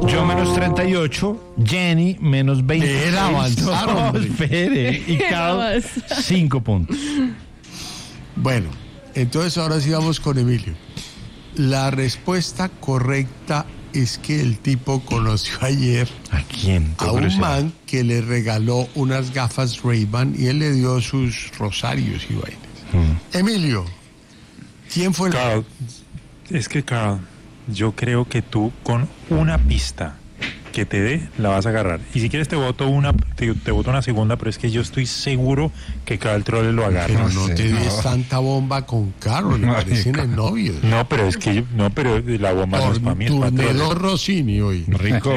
Yo menos 38, Jenny menos 20. Era avanzar, hombre. Espere. Y Carl 5 puntos. Bueno, entonces ahora sí vamos con Emilio. La respuesta correcta es que el tipo conoció ayer ¿A quién? a un man que le regaló unas gafas Ray-Ban y él le dio sus rosarios y vainas. Emilio, ¿quién fue el... Carl, es que Carl, yo creo que tú con una pista que te dé, la vas a agarrar. Y si quieres te voto una segunda, pero es que yo estoy seguro que Carl Trolle lo agarra. Pero no te des tanta bomba con Carol, le parecen el novio. No, pero es que pero la bomba no es para mí, es para Turnedor Trolle. Rossini hoy. Rico.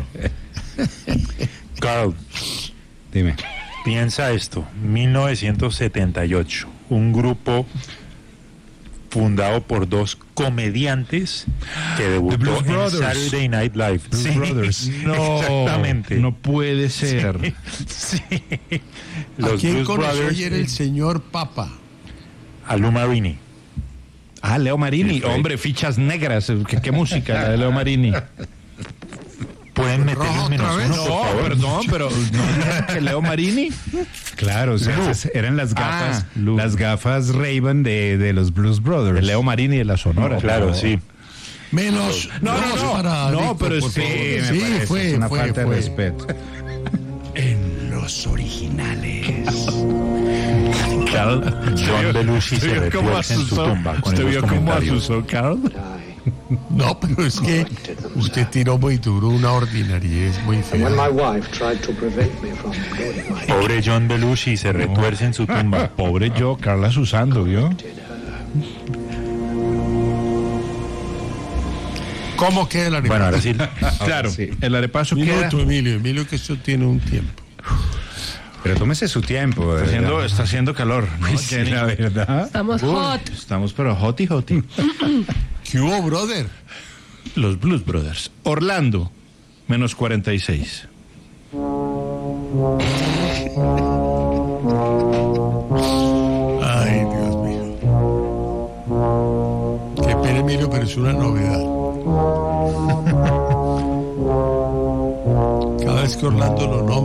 Carl, Dime. piensa esto, 1978, un grupo fundado por dos comediantes que debutó Blues en Brothers. Saturday Night Live. Blues Brothers. No, exactamente. No puede ser. Sí. ¿A Los quién Blues conoció Brothers, ayer el señor Papa? a Lou Marini. Ah, Leo Marini. Sí, fue. Hombre, fichas negras. ¿Qué música la de Leo Marini? ¿Pueden meterle Rojo un menos otra vez. uno, por No, favor? perdón, pero ¿no dijeron que Leo Marini? Claro, o sea, eran las Lu. gafas Ray-Ban de los Blues Brothers. De Leo Marini de la Sonora. Claro, No. sí. Menos. No, dos no, para no, Víctor, pero por es que favor. me Sí, parece, fue, es una fue, falta fue. de respeto. En los originales. Carl, John Belushi se ¿usted vio cómo retuerce en su asustó? tumba con ¿Usted esos vio cómo comentarios. asustó, Carl? No, pero es que usted tiró muy duro, una ordinariedad muy When fea. my wife tried to prevent me from doing my Pobre John Belushi se retuerce en su tumba. Pobre yo, Carla Susando, ¿vio? ¿Cómo queda el arepaso? Bueno, ahora sí. Claro, sí. el arepaso queda... Minuto, Emilio, que esto tiene un tiempo. Pero tómese su tiempo. de verdad. Está haciendo calor, ¿no, Sí, Jenny? la verdad. Estamos hot. Estamos pero hoti. ¿Qué hubo, brother? Los Blues Brothers. Orlando, menos 46. Ay, Dios mío. Qué pena, Emilio, pero es una novedad. Cada vez que Orlando lo nombra,